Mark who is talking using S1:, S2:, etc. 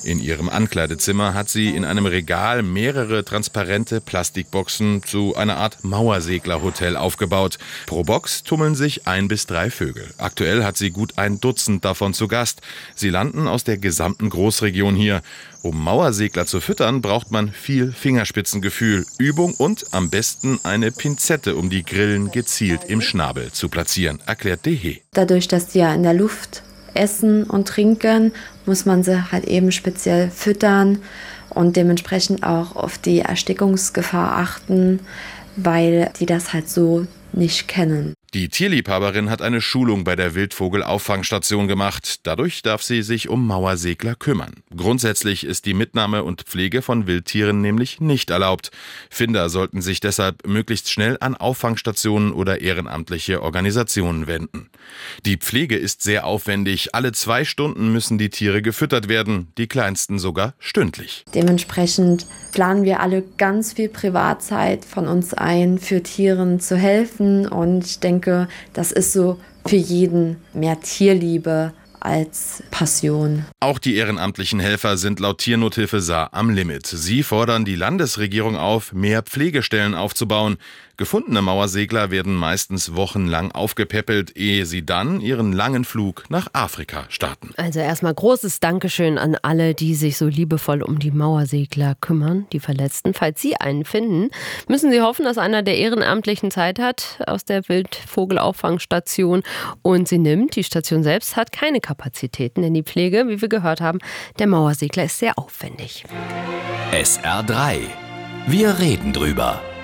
S1: In ihrem Ankleidezimmer hat sie in einem Regal mehrere transparente Plastikboxen zu einer Art Mauerseglerhotel aufgebaut. Pro Box tummeln sich 1 bis 3 Vögel. Aktuell hat sie gut ein Dutzend davon zu Gast. Sie landen aus der gesamten Großregion hier. Um Mauersegler zu füttern, braucht man viel Fingerspitzengefühl, Übung und am besten eine Pinzette, um die Grillen gezielt im Schnabel zu platzieren, erklärt Dehe.
S2: Dadurch, dass die ja in der Luft essen und trinken, muss man sie halt eben speziell füttern und dementsprechend auch auf die Erstickungsgefahr achten, weil die das halt so nicht kennen.
S1: Die Tierliebhaberin hat eine Schulung bei der Wildvogelauffangstation gemacht. Dadurch darf sie sich um Mauersegler kümmern. Grundsätzlich ist die Mitnahme und Pflege von Wildtieren nämlich nicht erlaubt. Finder sollten sich deshalb möglichst schnell an Auffangstationen oder ehrenamtliche Organisationen wenden. Die Pflege ist sehr aufwendig. Alle 2 Stunden müssen die Tiere gefüttert werden, die kleinsten sogar stündlich.
S2: Dementsprechend planen wir alle ganz viel Privatzeit von uns ein, für Tieren zu helfen, und ich denke, das ist so für jeden mehr Tierliebe als Passion.
S1: Auch die ehrenamtlichen Helfer sind laut Tiernothilfe Saar am Limit. Sie fordern die Landesregierung auf, mehr Pflegestellen aufzubauen. Gefundene Mauersegler werden meistens wochenlang aufgepäppelt, ehe sie dann ihren langen Flug nach Afrika starten.
S3: Also erstmal großes Dankeschön an alle, die sich so liebevoll um die Mauersegler kümmern, die Verletzten. Falls Sie einen finden, müssen Sie hoffen, dass einer der Ehrenamtlichen Zeit hat aus der Wildvogelauffangstation und sie nimmt. Die Station selbst hat keine Kapazitäten, denn die Pflege, wie wir gehört haben, der Mauersegler ist sehr aufwendig.
S4: SR3. Wir reden drüber.